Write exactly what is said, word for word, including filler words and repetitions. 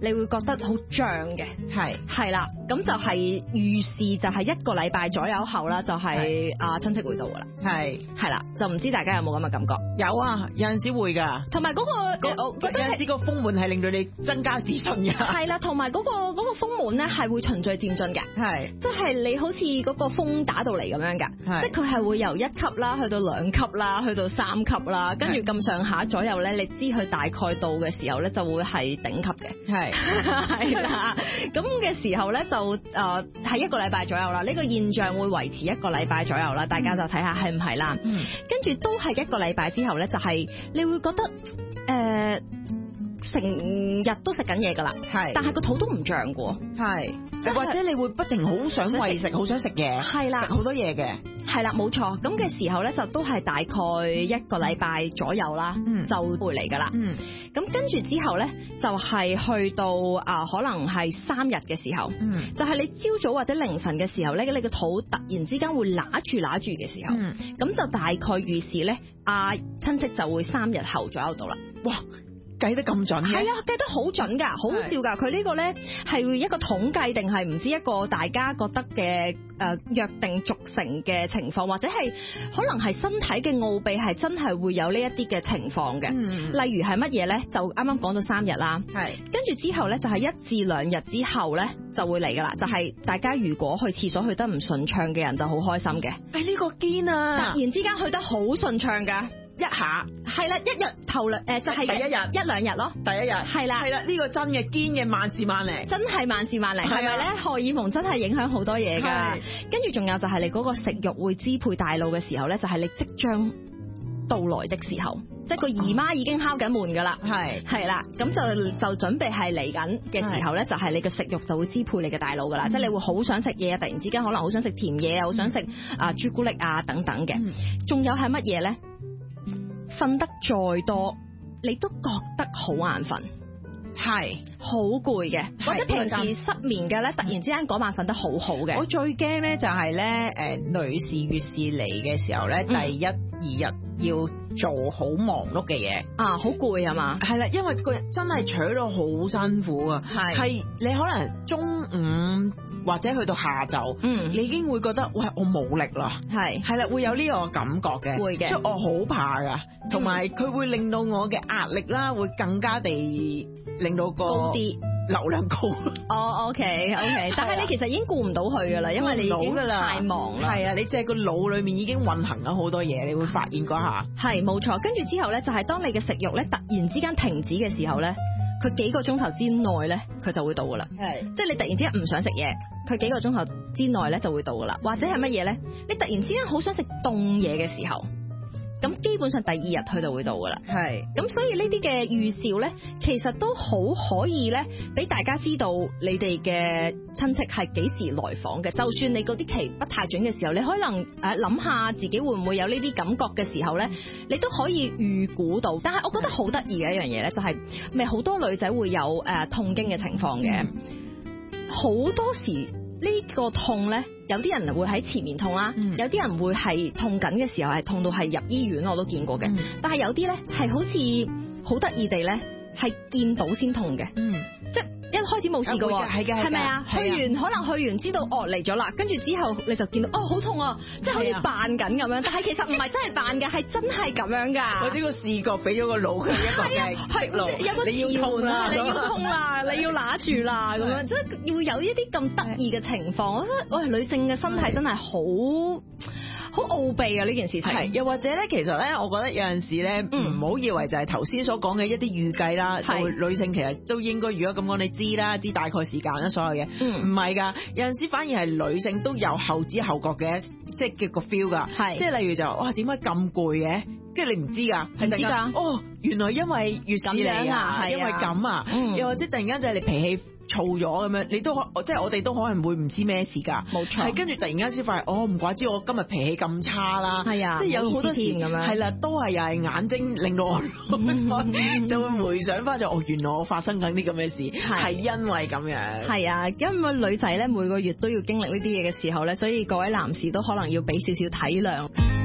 你會覺得好脹嘅。 係係啦，咁就係預示就係一個禮拜左右後啦，就係啊親戚會到噶啦。 係係啦，就唔知大家有冇咁嘅感覺？ 有啊，有陣時會㗎。 同埋嗰個，我覺得有陣時個豐滿係令到你增加自信㗎。 係啦，同埋嗰個嗰個豐滿咧係會循序漸進嘅。 係， 即係你好似嗰個風打到嚟咁樣㗎。即係佢係會由一級啦，去到兩級啦，去到三級啦，跟住咁上下左右咧，你知佢大概到嘅時候咧，就會係頂級嘅。 係係啦，咁嘅時候咧就誒係一個禮拜左右啦。呢個現象會維持一個禮拜左右啦，大家就睇下係唔係啦。 嗯， 跟住都係一個禮拜之後咧，就係你會覺得誒成日都食緊嘢㗎啦， 係， 但係個肚都唔脹㗎。 係，就或者你會不停好想餵食，好想食嘢， 係啦， 食好多嘢嘅。 係啦，冇錯。咁嘅時候咧，就都係大概一個禮拜左右啦， 嗯， 就會嚟㗎啦。 嗯， 咁跟住之後咧，就係去到啊，可能係三日嘅時候， 嗯， 就係你朝早或者凌晨嘅時候咧，你個肚突然之間會揦住揦住嘅時候， 嗯， 咁就大概預示咧，啊親戚就會三日後左右到啦。 哇！計得咁準嘅？ 係啊，計得好準㗎，好好笑㗎。佢呢個咧係一個統計定係唔知一個大家覺得嘅誒、呃、約定俗成嘅情況，或者係可能係身體嘅奧秘係真係會有呢一啲嘅情況嘅。 嗯， 例如係乜嘢咧？就啱啱講到三日啦， 係跟住之後咧就係一至兩日之後咧就會嚟㗎啦。就係、是、大家如果去廁所去得唔順暢嘅人就好開心嘅。 誒呢個堅啊！ 突然之間去得好順暢㗎。 一下係啦，一日頭兩誒就係、是、 第一日一兩日咯， 第一日係啦， 係啦，呢、這個真嘅堅嘅萬事萬靈， 真係萬事萬靈，係咪咧？荷爾蒙真係影響好多嘢㗎，跟住仲有就係你嗰個食慾會支配大腦嘅時候咧，就係、是、你即將到來的時候，即係個姨媽已經敲緊門㗎啦，係係啦，咁就就準備係嚟緊嘅時候咧，就係、是、你嘅食慾就會支配你嘅大腦㗎啦，即係你會好想食嘢啊，突然之間可能好想食甜嘢啊，好想食啊朱古力啊等等嘅，仲有係乜嘢咧？瞓得再多，你都覺得好眼瞓，係好攰嘅，或者平時失眠嘅咧，突然之間嗰晚瞓得好好嘅。 我最驚咧就係咧，誒，女士月事嚟嘅時候咧，嗯、第一二日要做好忙碌嘅嘢啊，好攰係嘛？ 係啦，因為個人真係取到好辛苦啊，係係你可能中午或者去到下晝，嗯，你已經會覺得喂，我冇力啦，係係啦，會有呢個感覺嘅，會嘅，所以我好怕噶，同埋佢會令到我嘅壓力啦，會更加地令到個高啲。 流量高哦，OK OK，但係你其實已經顧唔到佢噶啦，因為你已經太忙啦。係啊，你即係個腦裏面已經運行咗好多嘢，你會發現嗰下。 係冇錯，跟住之後咧，就係當你嘅食慾咧突然之間停止嘅時候咧，佢幾個鐘頭之內咧，佢就會到噶啦。係，即係你突然之間唔想食嘢，佢幾個鐘頭之內咧就會到噶啦。或者係乜嘢咧？你突然之間好想食凍嘢嘅時候。咁基本上第二日佢就會到噶啦，係。咁所以呢啲嘅預兆咧，其實都好可以咧，俾大家知道你哋嘅親戚係幾時來訪嘅。就算你嗰啲期不太準嘅時候，你可能誒諗下自己會唔會有呢啲感覺嘅時候咧，你都可以預估到。但係我覺得好得意嘅一樣嘢咧，就係咪好多女仔會有誒、呃、痛經嘅情況嘅，好、嗯、多時。呢個痛咧，有啲人會喺前面痛啦，嗯、有啲人會係痛緊嘅時候係痛到係入醫院，我都見過嘅。嗯、但係有啲咧係好似好得意地咧，係見到先痛嘅，嗯、即係一開始冇試過，係嘅，係咪啊？去完可能去完知道哦嚟咗啦，跟住之後你就見到哦好痛啊，即係好似扮緊咁樣，但係其實唔係真係扮嘅，係真係咁樣㗎。 或者個視覺俾咗個腦佢一個嘅係路， 有個詞彙啦，你要痛啦，你要揦住啦咁樣，即係要有一啲咁得意嘅情況。我覺得喂，女性嘅身體真係好。好奧秘啊！呢件事情係， 又或者咧，其實咧，我覺得有陣時咧，唔好、嗯、以為就係頭先所講嘅一啲預計啦。就女性其實都應該，如果咁講，你知啦，知大概時間啦，所有嘢。唔係㗎，有陣時反而係女性都有後知後覺嘅，即係叫個 feel 㗎。係，即係例如就哇，點解咁攰嘅？跟住你唔知㗎， 唔知㗎。哦， 原來因為月事嚟啊，因為咁啊，嗯、又或者突然間就係你脾氣燥咗咁樣，你都可即係我哋都可能會唔知咩事㗎。冇錯，係跟住突然間先發現，哦唔怪之我今日脾氣咁差啦。係啊，即係有好多時咁樣。係啦，都係又係眼睛令到我、嗯、就會回想翻就哦，原來我發生緊啲咁嘅事係因為咁樣。係啊，因為女仔咧每個月都要經歷呢啲嘢嘅時候咧，所以各位男士都可能要俾少少體諒。